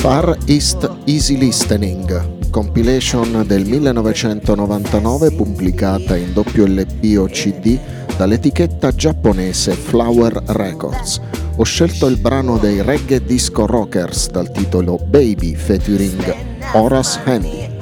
Far East Easy Listening, compilation del 1999 pubblicata in doppio LP o CD dall'etichetta giapponese Flower Records. Ho scelto il brano dei Reggae Disco Rockers dal titolo Baby featuring Horace Handy.